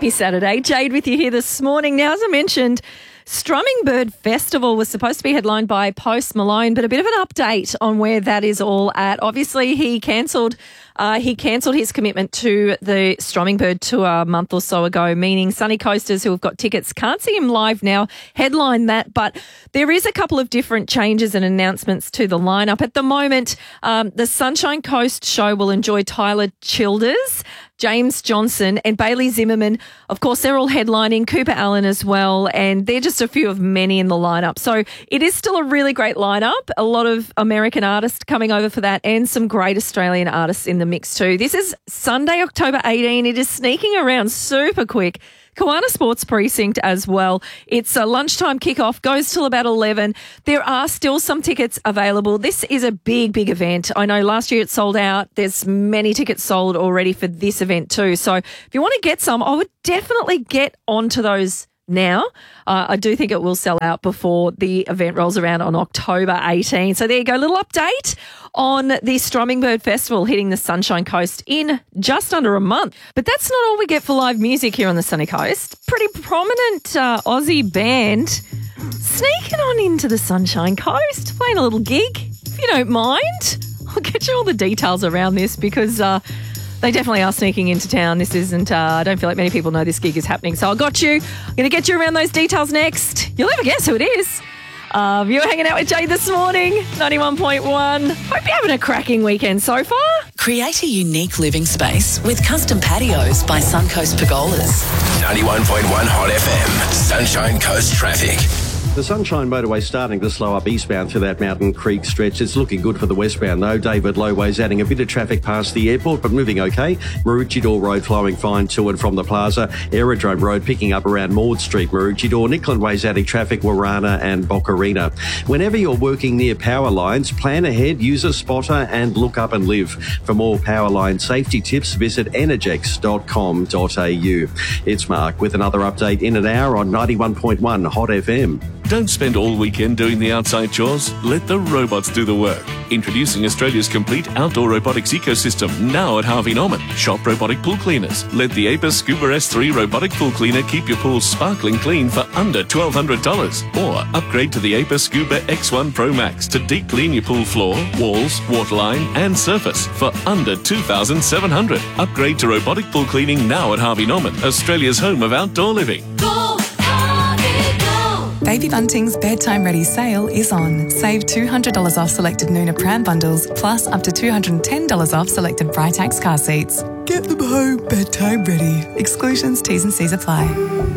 Happy Saturday. Jade with you here this morning. Now, as I mentioned, Strumming Bird Festival was supposed to be headlined by Post Malone, but a bit of an update on where that is all at. Obviously, he cancelled his commitment to the Strumming Bird tour a month or so ago, meaning Sunny Coasters who have got tickets can't see him live now headline that. But there is a couple of different changes and announcements to the lineup. At the moment, the Sunshine Coast show will enjoy Tyler Childers, James Johnson and Bailey Zimmerman. Of course, they're all headlining, Cooper Allen as well, and they're just a few of many in the lineup. So it is still a really great lineup. A lot of American artists coming over for that and some great Australian artists in the mix too. This is Sunday, October 18. It is sneaking around super quick. Kiwana Sports Precinct as well. It's a lunchtime kickoff, goes till about 11. There are still some tickets available. This is a big event. I know last year it sold out. There's many tickets sold already for this event too. So if you want to get some, I would definitely get onto those now. I do think it will sell out before the event rolls around on October 18. So there you go, a little update on the Strumming Bird Festival hitting the Sunshine Coast in just under a month. But that's not all we get for live music here on the Sunny Coast. Pretty prominent Aussie band sneaking on into the Sunshine Coast, playing a little gig. If you don't mind, I'll get you all the details around this because they definitely are sneaking into town. This isn't, I don't feel like many people know this gig is happening. So I got you. I'm going to get you around those details next. You'll never guess who it is. You're hanging out with Jade this morning, 91.1. Hope you're having a cracking weekend so far. Create a unique living space with custom patios by Suncoast Pergolas. 91.1 Hot FM, Sunshine Coast traffic. The Sunshine Motorway starting to slow up eastbound through that Mountain Creek stretch. It's looking good for the westbound though. David Lowway's adding a bit of traffic past the airport, but moving okay. Maroochydore Road flowing fine to and from the plaza. Aerodrome Road picking up around Maud Street, Maroochydore. Nickland Way's adding traffic, Warana and Boccarina. Whenever you're working near power lines, plan ahead, use a spotter and look up and live. For more power line safety tips, visit energex.com.au. It's Mark with another update in an hour on 91.1 Hot FM. Don't spend all weekend doing the outside chores. Let the robots do the work. Introducing Australia's complete outdoor robotics ecosystem now at Harvey Norman. Shop robotic pool cleaners. Let the Apis Scuba S3 robotic pool cleaner keep your pool sparkling clean for under $1,200. Or upgrade to the Apis Scuba X1 Pro Max to deep clean your pool floor, walls, waterline and surface for under $2,700. Upgrade to robotic pool cleaning now at Harvey Norman, Australia's home of outdoor living. Baby Bunting's Bedtime Ready sale is on. Save $200 off selected Nuna pram bundles, plus up to $210 off selected Britax car seats. Get them home bedtime ready. Exclusions, T's and C's apply.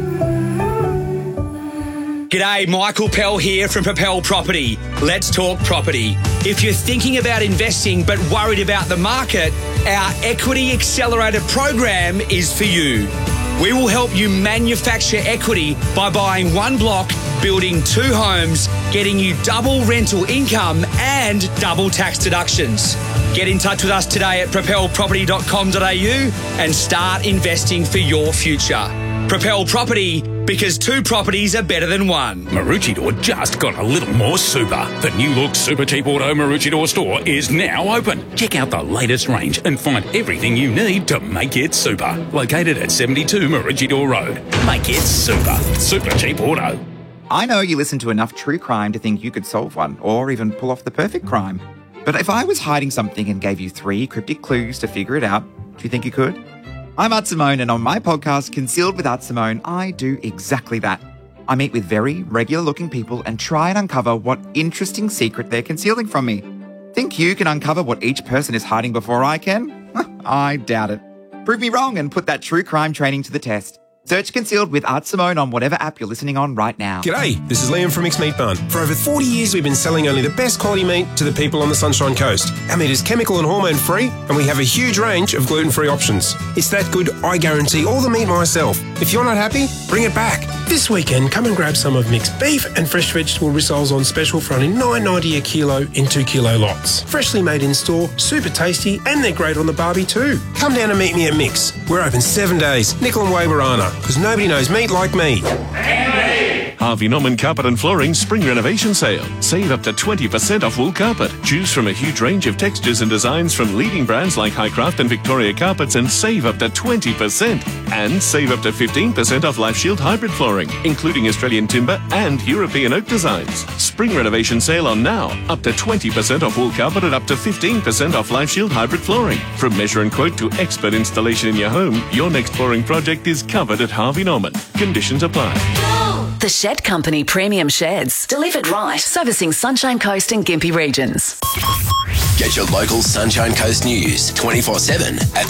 G'day, Michael Pell here from Propel Property. Let's talk property. If you're thinking about investing but worried about the market, our Equity Accelerator program is for you. We will help you manufacture equity by buying one block, building 2 homes, getting you double rental income and double tax deductions. Get in touch with us today at propelproperty.com.au and start investing for your future. Propel Property, because 2 properties are better than 1. Maroochydore just got a little more super. The new look Super Cheap Auto Maroochydore store is now open. Check out the latest range and find everything you need to make it super. Located at 72 Maroochydore Road. Make it super. Super Cheap Auto. I know you listen to enough true crime to think you could solve one, or even pull off the perfect crime. But if I was hiding something and gave you 3 cryptic clues to figure it out, do you think you could? I'm Art Simone, and on my podcast, Concealed with Art Simone, I do exactly that. I meet with very regular-looking people and try and uncover what interesting secret they're concealing from me. Think you can uncover what each person is hiding before I can? I doubt it. Prove me wrong and put that true crime training to the test. Search Concealed with Art Simone on whatever app you're listening on right now. G'day, this is Liam from Mixed Meat Barn. For over 40 years, we've been selling only the best quality meat to the people on the Sunshine Coast. Our meat is chemical and hormone free, and we have a huge range of gluten-free options. It's that good, I guarantee all the meat myself. If you're not happy, bring it back. This weekend, come and grab some of mixed beef and fresh vegetable rissoles on special for only $9.90 a kilo in 2 kilo lots. Freshly made in store, super tasty, and they're great on the barbie too. Come down and meet me at Mix. We're open 7 days, Nickel and Wawarana, because nobody knows meat like me. And me. Harvey Norman Carpet and Flooring Spring Renovation Sale. Save up to 20% off wool carpet. Choose from a huge range of textures and designs from leading brands like Highcraft and Victoria Carpets and save up to 20%. And save up to 15% off Life Shield hybrid flooring, including Australian timber and European oak designs. Spring Renovation Sale on now. Up to 20% off wool carpet and up to 15% off Life Shield hybrid flooring. From measure and quote to expert installation in your home, your next flooring project is covered at Harvey Norman. Conditions apply. The Shed Company Premium Sheds. Delivered right. Servicing Sunshine Coast and Gympie regions. Get your local Sunshine Coast news 24/7 at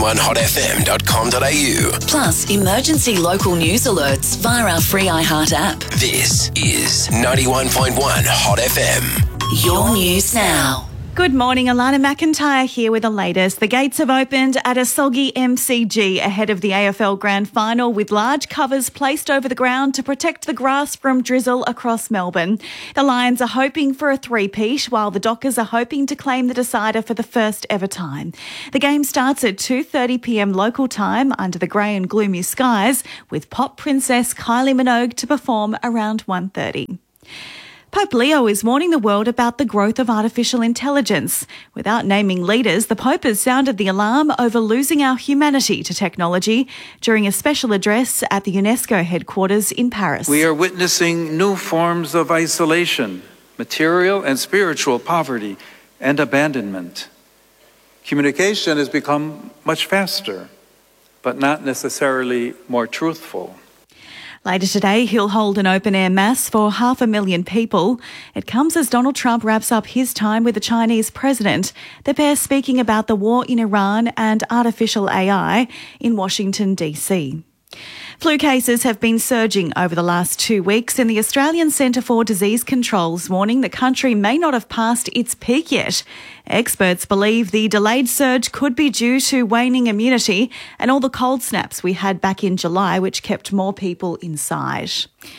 911hotfm.com.au. Plus, emergency local news alerts via our free iHeart app. This is 91.1 Hot FM. Your news now. Good morning, Alana McIntyre here with the latest. The gates have opened at a soggy MCG ahead of the AFL Grand Final, with large covers placed over the ground to protect the grass from drizzle across Melbourne. The Lions are hoping for a three-peat, while the Dockers are hoping to claim the decider for the first ever time. The game starts at 2:30pm local time under the grey and gloomy skies, with pop princess Kylie Minogue to perform around 1:30. Pope Leo is warning the world about the growth of artificial intelligence. Without naming leaders, the Pope has sounded the alarm over losing our humanity to technology during a special address at the UNESCO headquarters in Paris. We are witnessing new forms of isolation, material and spiritual poverty, and abandonment. Communication has become much faster, but not necessarily more truthful. Later today, he'll hold an open-air mass for 500,000 people. It comes as Donald Trump wraps up his time with the Chinese president. The pair speaking about the war in Iran and artificial AI in Washington, D.C. Flu cases have been surging over the last 2 weeks, and the Australian Centre for Disease Control's warning the country may not have passed its peak yet. Experts believe the delayed surge could be due to waning immunity and all the cold snaps we had back in July, which kept more people inside.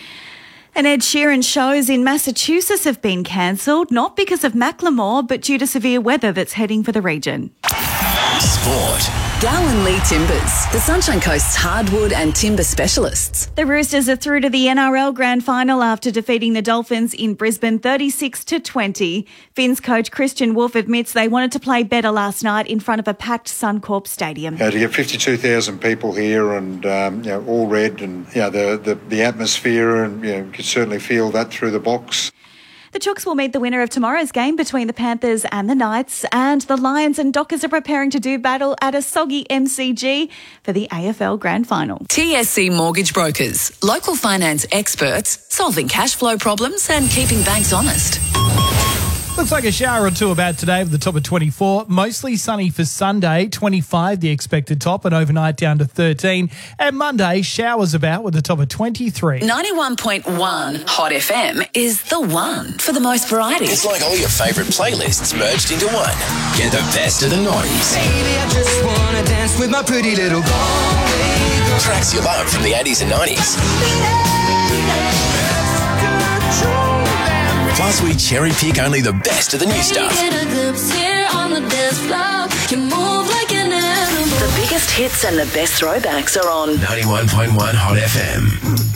And Ed Sheeran shows in Massachusetts have been cancelled, not because of Macklemore, but due to severe weather that's heading for the region. Sport. Gowan Lee Timbers, the Sunshine Coast's hardwood and timber specialists. The Roosters are through to the NRL Grand Final after defeating the Dolphins in Brisbane 36-20. Finns coach Christian Wolf admits they wanted to play better last night in front of a packed Suncorp stadium. To get 52,000 people here and all red, and the atmosphere, and you could certainly feel that through the box. The Chooks will meet the winner of tomorrow's game between the Panthers and the Knights, and the Lions and Dockers are preparing to do battle at a soggy MCG for the AFL Grand Final. TSC Mortgage Brokers, local finance experts, solving cash flow problems and keeping banks honest. Looks like a shower or two about today with the top of 24. Mostly sunny for Sunday, 25 the expected top, and overnight down to 13. And Monday, showers about with the top of 23. 91.1 Hot FM is the one for the most variety. It's like all your favourite playlists merged into one. Get the best of the 90s. Baby, I just wanna dance with my pretty little girl. Tracks you love from the 80s and 90s. Plus, we cherry pick only the best of the new stuff. The biggest hits and the best throwbacks are on 91.1 Hot FM.